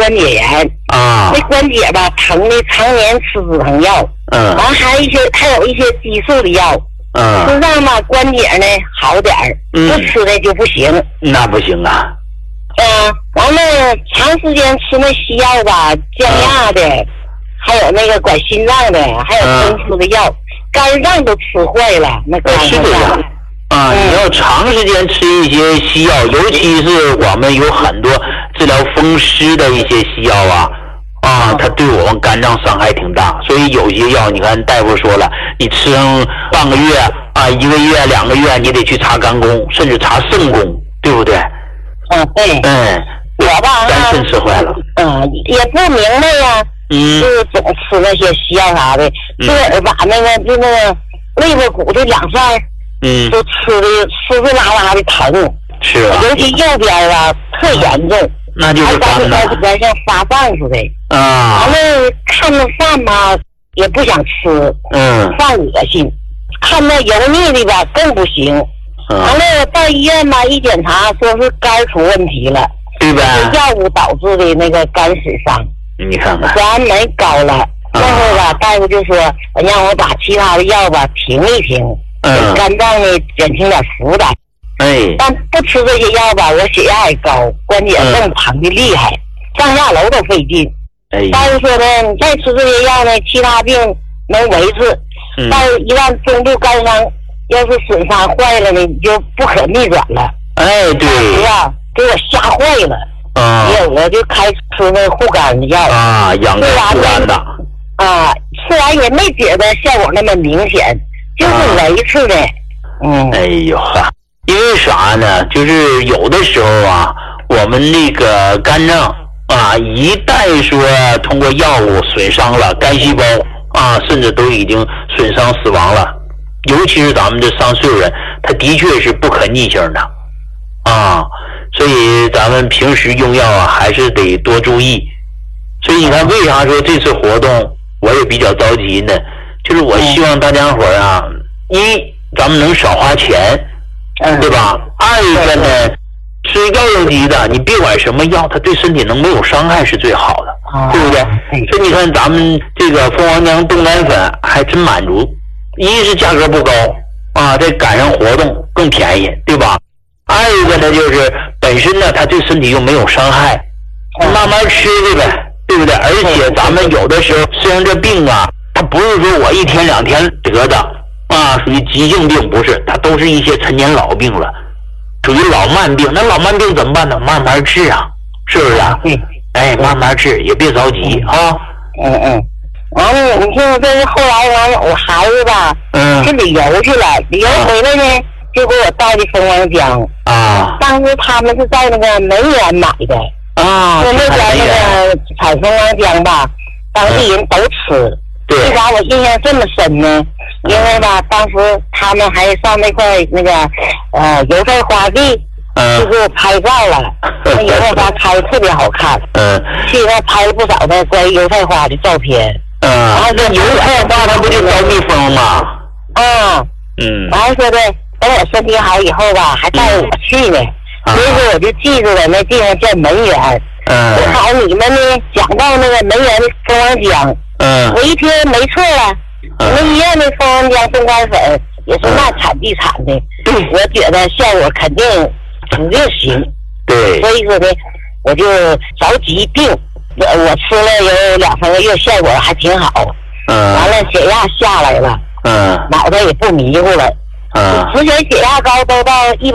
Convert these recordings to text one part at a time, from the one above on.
关节炎啊， 那关节吧疼的，常年吃止疼药，完还有一些激素的药，吃上吧关节呢好点儿，不吃的就不行。 那不行啊。 完了长时间吃那西药吧，降压的，还有那个管心脏的，还有中枢的药，肝脏都吃坏了。那肝是这样啊，你要长时间吃一些西药，尤其是我们有很多治疗风湿的一些西药啊，它对我们肝脏伤害挺大，所以有些药你看大夫说了，你吃上半个月啊，1个月、2个月，你得去查肝功，甚至查肾功，对不对？ 对。我吧， 肝肾吃坏了。 也不明白呀。就是总吃那些西药啥的，自个儿把那个就那个肋巴骨的两扇，都吃的湿湿拉拉的疼。 是啊。 尤其右边啊特严重。 那就是肝呐。 还像发饭似的。完了看那饭吧也不想吃。饭恶心。看那油腻的吧更不行。完了到医院吧一检查说是肝出问题了。对吧？药物导致的那个肝损伤。 你看看。 酸酶高了。那会儿吧大夫就说让我把其他的药吧停一停，给肝脏呢减轻点负担。但不吃这些药吧，我血压也高，关节更疼的厉害，上下楼都费劲。大夫说呢，你再吃这些药呢，其他病能维持，但是一旦中度肝伤，要是损伤坏了呢，你就不可逆转了。 对。 给我吓坏了。我就开始吃那护肝的药。 养肝护肝的。 吃完也没觉得效果那么明显，就是维持的。 哎呦哈，因为啥呢？就是有的时候啊，我们那个肝脏一旦说通过药物损伤了肝细胞甚至都已经损伤死亡了，尤其是咱们这上岁数人，它的确是不可逆性的所以咱们平时用药还是得多注意。所以你看为啥说这次活动我也比较着急呢？就是我希望大家伙一咱们能少花钱，对吧？二一个呢，吃药用机的，你别管什么药，它对身体能没有伤害是最好的，对不对？所以你看咱们这个蜂王浆冻肝粉还真满足，一是价格不高再赶上活动更便宜，对吧？二一个呢就是本身呢它对身体又没有伤害，慢慢吃的呗，对不对？而且咱们有的时候虽然这病它不是说我1天2天得的属于急性病，不是，它都是一些陈年老病了，属于老慢病。那老慢病怎么办呢？慢慢治是不是慢慢治，也别着急完了你听这是后来完了我孩子吧去旅游去了，旅游回来呢就给我带的蜂王浆当时他们是在那个梅园买的说那边那个产蜂王浆吧当地人都吃。为啥我印象这么深呢？因为吧当时他们还上那块那个油菜花地就给我拍照了，那油菜花开得特别好看，去那拍了不少的关于油菜花的照片。然后这油菜花它不就招蜜蜂吗？ 然后说的等我身体好以后吧还带我去呢，所以说我就记住了那地方叫门园。我好你们呢讲到那个门园的蜂王浆我一听没错了，我们医院的蜂王浆冻肝粉也是那产地产的，我觉得效果肯定行。所以说呢我就着急定，我吃了有2-3个月，效果还挺好。完了血压下来了，脑袋也不迷糊了。之前血压高都到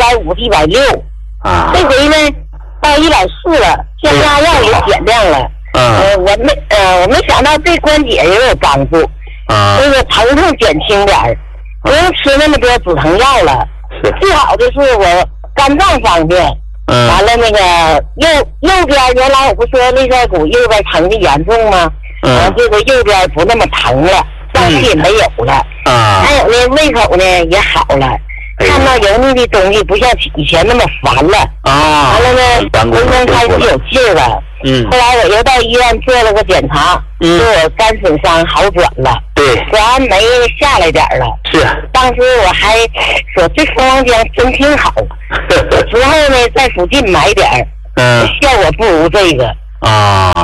150、160，这回呢到140了，降压药也减量了。我没想到对关节也有帮助，这个疼痛减轻点儿，不用吃那么多止疼药了。最好的是我肝脏方面，完了那个右边原来我不说肋塞骨右边疼的严重吗？这个右边不那么疼了，上气也没有了。还有呢胃口呢也好了，看到油腻的东西不像以前那么烦了。完了呢浑身开始有劲儿了。后来我又到医院做了个检查，说我肝损伤好转了，酸酶下来点了。当时我还说这蜂王浆真挺好，之后呢在附近买点效果不如这个。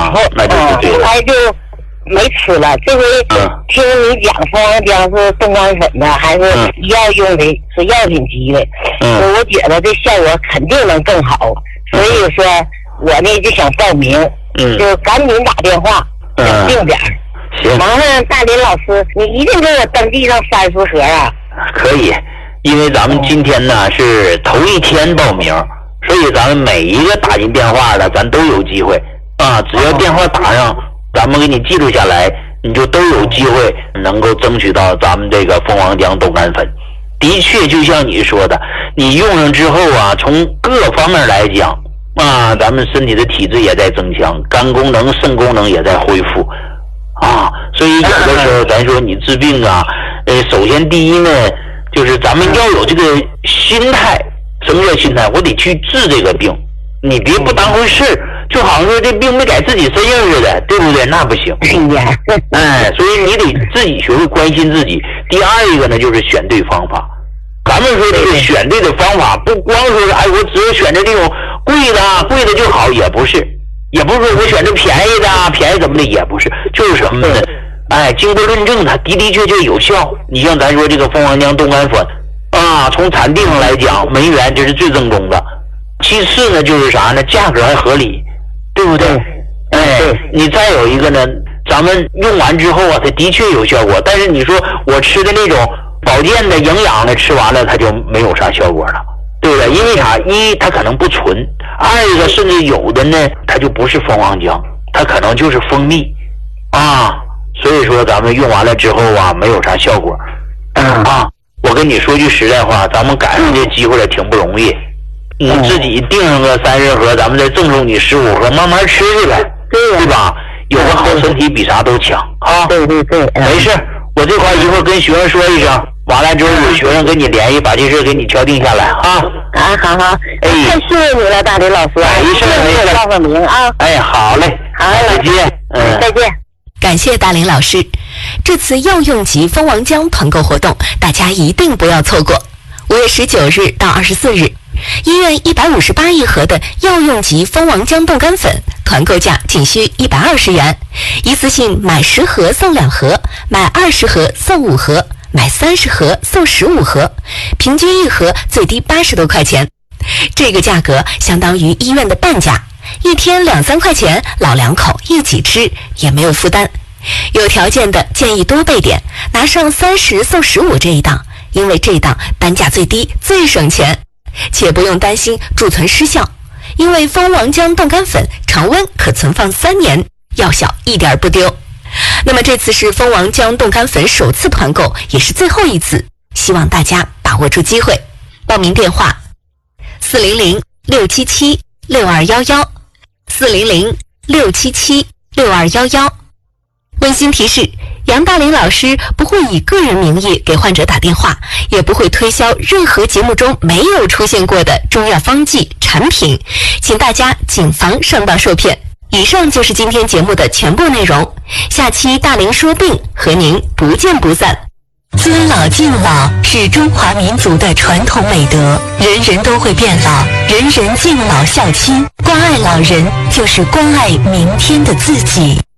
啊，那就是对了。 后来就没吃了。这回听你讲蜂王浆是冻干粉的，还是药用的，是药品级的，我觉得这效果肯定能更好。所以说我呢就想报名，就赶紧打电话想定点。 行， 麻烦大林老师，你一定给我登记上30盒啊。 可以，因为咱们今天呢是头一天报名，所以咱们每一个打进电话的咱都有机会啊，只要电话打上，咱们给你记录下来，你就都有机会能够争取到咱们这个蜂王浆冻干粉。的确就像你说的，你用上之后啊，从各方面来讲啊，咱们身体的体质也在增强，肝功能肾功能也在恢复啊，所以有的时候咱说你治病啊，首先第一呢就是咱们要有这个心态。什么叫心态？我得去治这个病，你别不当回事，就好像说这病没在自己身上似的，对不对？那不行。所以你得自己学会关心自己。第二一个呢，就是选对方法。咱们说这个选对的方法，不光说是我只有选择这种贵的就好，也不是，也不是说我选择便宜的，便宜怎么的也不是，就是什么呢？经过论证，它的确有效。你像咱说这个蜂王浆冻干粉。从产地上来讲，门源这是最正宗的。其次呢，就是啥呢？价格还合理，对不对？你再有一个呢，咱们用完之后啊，它的确有效果。但是你说我吃的那种保健的、营养的，吃完了它就没有啥效果了，对不对？因为啥？一它可能不纯，二一个甚至有的呢，它就不是蜂王浆，它可能就是蜂蜜所以说咱们用完了之后啊，没有啥效果我跟你说句实在话，咱们赶上这机会了挺不容易。你自己订上个30盒，咱们再赠送你15盒，慢慢吃去呗，对吧？有个好身体比啥都强啊！ 对， 没事，我这块一会儿跟学生说一声，完了之后有学生跟你联系，把这事给你敲定下来啊！ 好，太谢谢你了，大林老师。 没事， 报个名啊！ 好嘞，再见， 再见。 感谢大林老师，这次药用级蜂王浆团购活动，大家一定不要错过。5月19日到24日，医院158一盒的药用级蜂王浆冻干粉，团购价仅需120元，一次性买10盒送2盒，买20盒送5盒，买30盒送15盒，平均一盒最低80多块钱。这个价格相当于医院的半价。一天2-3块钱，老2口一起吃也没有负担。有条件的建议多备点，拿上30送15这一档，因为这一档单价最低最省钱，且不用担心贮存失效，因为蜂王浆冻干粉常温可存放3年，药效一点不丢。那么这次是蜂王浆冻干粉首次团购，也是最后一次，希望大家把握住机会。报名电话400-677-6211，400-677-6211。温馨提示，杨大林老师不会以个人名义给患者打电话，也不会推销任何节目中没有出现过的中药方剂产品，请大家谨防上当受骗。以上就是今天节目的全部内容，下期大林说病和您不见不散。尊老敬老是中华民族的传统美德，人人都会变老，人人敬老孝亲，关爱老人就是关爱明天的自己。